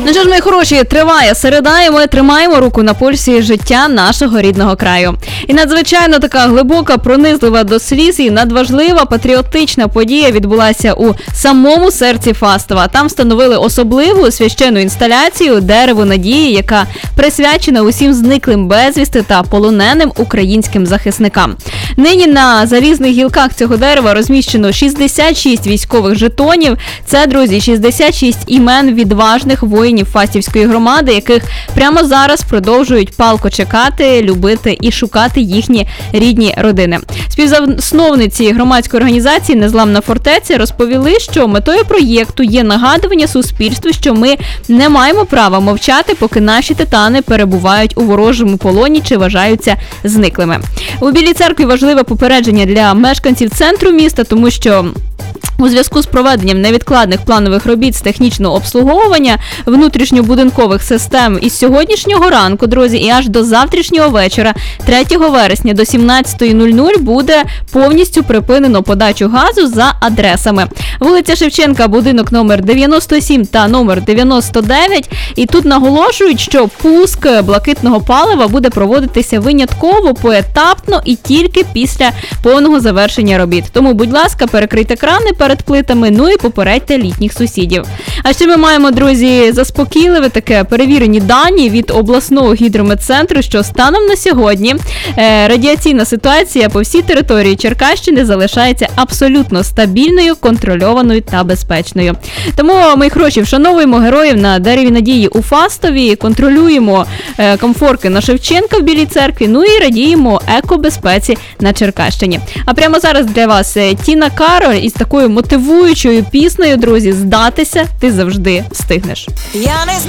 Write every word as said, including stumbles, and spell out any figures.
Ну що ж, мої хороші, триває середа, і ми тримаємо руку на пульсі життя нашого рідного краю. І надзвичайно така глибока, пронизлива до сліз і надважлива патріотична подія відбулася у самому серці Фастова. Там встановили особливу священну інсталяцію «Дерево надії», яка присвячена усім зниклим безвісти та полоненим українським захисникам. Нині на залізних гілках цього дерева розміщено шістдесят шість військових жетонів. Це, друзі, шістдесят шість імен відважних воїнів Фастівської громади, яких прямо зараз продовжують палко чекати, любити і шукати їхні рідні родини. Співзасновниці громадської організації «Незламна фортеця» розповіли, що метою проєкту є нагадування суспільству, що ми не маємо права мовчати, поки наші титани перебувають у ворожому полоні чи вважаються зниклими. У Білій церкві важливе попередження для мешканців центру міста, тому що у зв'язку з проведенням невідкладних планових робіт з технічного обслуговування внутрішньобудинкових систем із сьогоднішнього ранку, друзі, і аж до завтрашнього вечора, третього вересня до сімнадцятої нуль нуль буде повністю припинено подачу газу за адресами: вулиця Шевченка, будинок номер дев'яносто сім та номер дев'яносто дев'ять. І тут наголошують, що пуск блакитного палива буде проводитися винятково, поетапно і тільки після повного завершення робіт. Тому, будь ласка, перекрийте крани перед плитами, ну і попередьте літніх сусідів. А ще ми маємо, друзі, заспокійливе таке перевірені дані від обласного гідрометцентру, що станом на сьогодні е, радіаційна ситуація по всій території Черкащини залишається абсолютно стабільною, контрольованою та безпечною. Тому, мої хороші, вшановуємо героїв на дереві надії у Фастові, контролюємо е, комфорки на Шевченка в Білій церкві, ну і радіємо екобезпеці на Черкащині. А прямо зараз для вас е, Тіна Кароль із такою мотивуючою піснею, друзі, «Здатися ти завжди встигнеш».